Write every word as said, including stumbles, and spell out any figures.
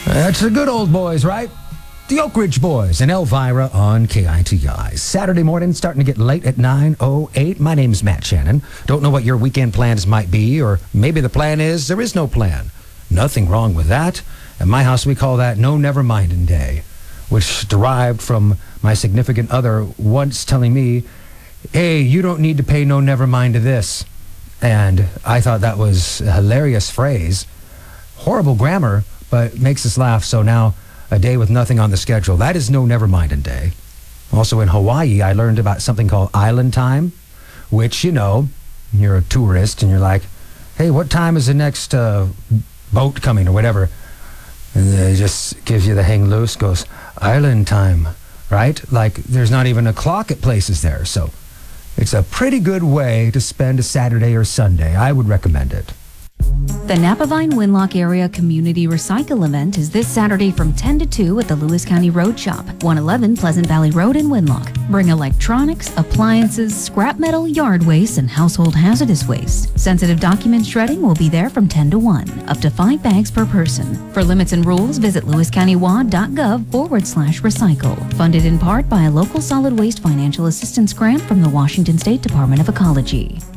That's the good old boys, right? The Oak Ridge Boys and Elvira on K I T I. Saturday morning, starting to get late at nine oh eight. My name's Matt Shannon. Don't know what your weekend plans might be, or maybe the plan is there is no plan. Nothing wrong with that. At my house, we call that No Never Mindin' Day, which derived from my significant other once telling me, hey, you don't need to pay no never mind to this. And I thought that was a hilarious phrase. Horrible grammar, but makes us laugh. So now, a day with nothing on the schedule. That is No Never Mindin' Day. Also in Hawaii, I learned about something called Island Time, which, you know, you're a tourist and you're like, hey, what time is the next uh, boat coming or whatever? And it just gives you the hang loose, goes, Island Time, right? Like there's not even a clock at places there. So it's a pretty good way to spend a Saturday or Sunday. I would recommend it. The Napavine Winlock Area Community Recycle Event is this Saturday from ten to two at the Lewis County Road Shop, one eleven Pleasant Valley Road in Winlock. Bring electronics, appliances, scrap metal, yard waste, and household hazardous waste. Sensitive document shredding will be there from ten to one, up to five bags per person. For limits and rules, visit lewiscountywad.gov forward slash recycle. Funded in part by a local solid waste financial assistance grant from the Washington State Department of Ecology.